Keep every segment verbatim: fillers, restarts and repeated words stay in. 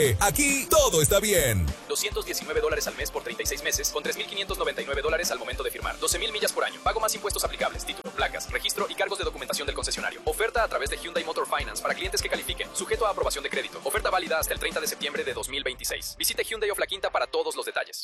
Aquí todo está bien. doscientos diecinueve dólares al mes por treinta y seis meses con tres mil quinientos noventa y nueve dólares al momento de firmar. doce mil millas por año. Pago más impuestos aplicables, título, placas, registro y cargos de documentación del concesionario. Oferta a través de Hyundai Motor Finance para clientes que califiquen. Sujeto a aprobación de crédito. Oferta válida hasta el treinta de septiembre de dos mil veintiséis. Visite Hyundai of La Quinta para todos los detalles.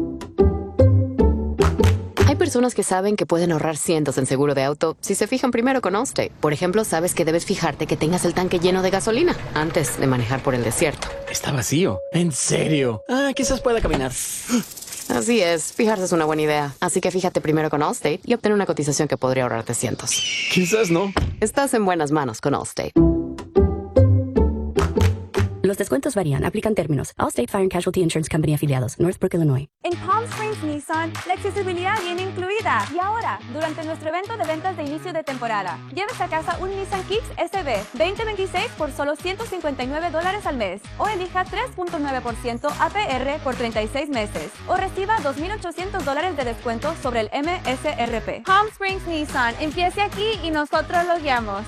Hay personas que saben que pueden ahorrar cientos en seguro de auto si se fijan primero con Allstate. Por ejemplo, sabes que debes fijarte que tengas el tanque lleno de gasolina antes de manejar por el desierto. Está vacío. ¿En serio? Ah, quizás pueda caminar. Así es, fijarse es una buena idea. Así que fíjate primero con Allstate y obtén una cotización que podría ahorrarte cientos. Quizás no. Estás en buenas manos con Allstate. Los descuentos varían. Aplican términos. Allstate Fire and Casualty Insurance Company afiliados. Northbrook, Illinois. En Palm Springs Nissan, la accesibilidad viene incluida. Y ahora, durante nuestro evento de ventas de inicio de temporada, lleves a casa un Nissan Kicks S V veinte veintiséis por solo ciento cincuenta y nueve dólares al mes. O elija tres punto nueve por ciento A P R por treinta y seis meses. O reciba dos mil ochocientos dólares de descuento sobre el M S R P. Palm Springs Nissan, empiece aquí y nosotros lo guiamos.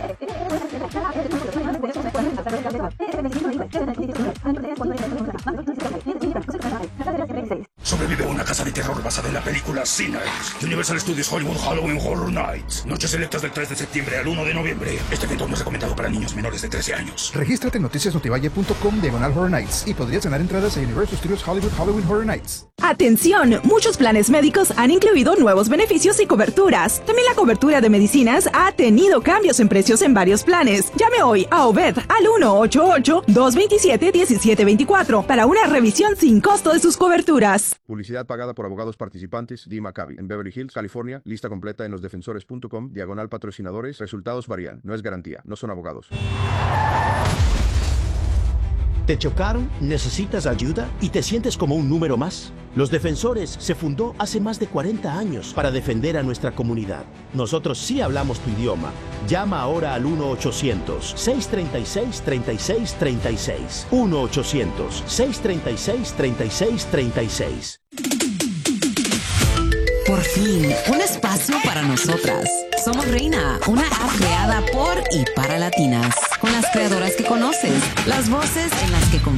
Sobrevive una casa de terror basada en la película Sinners. Universal Studios Hollywood Halloween Horror Nights. Noches selectas del tres de septiembre al uno de noviembre. Este evento no es recomendado para niños menores de trece años. Regístrate en noticias notivalle punto com diagonal Horror Nights y podrías ganar entradas a Universal Studios Hollywood Halloween Horror Nights. ¡Atención! Muchos planes médicos han incluido nuevos beneficios y coberturas. También la cobertura de medicinas ha tenido cambios en precios en varios planes. Llame hoy a Obed al uno ocho ocho, dos dos siete, uno siete dos cuatro para una revisión sin costo de sus coberturas. Publicidad pagada por abogados participantes. Dee Maccabi, en Beverly Hills, California. Lista completa en los defensores punto com, diagonal patrocinadores. Resultados varían. No es garantía. No son abogados. ¿Te chocaron? ¿Necesitas ayuda? ¿Y te sientes como un número más? Los Defensores se fundó hace más de cuarenta años para defender a nuestra comunidad. Nosotros sí hablamos tu idioma. Llama ahora al uno ochocientos, seis tres seis, tres seis tres seis. uno ochocientos, seis tres seis, tres seis tres seis. Por fin, un espacio para nosotras. Somos Reina, una app creada por y para latinas. Con las creadoras que conoces, las voces en las que confías.